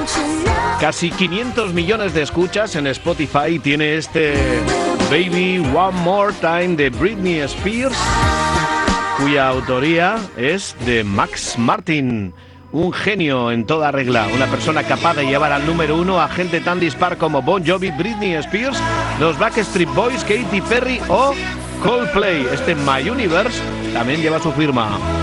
Casi 500 millones de escuchas en Spotify tiene este Baby One More Time de Britney Spears, cuya autoría es de Max Martin. Un genio en toda regla, una persona capaz de llevar al número uno a gente tan dispar como Bon Jovi, Britney Spears, los Backstreet Boys, Katy Perry o Coldplay. Este My Universe también lleva su firma.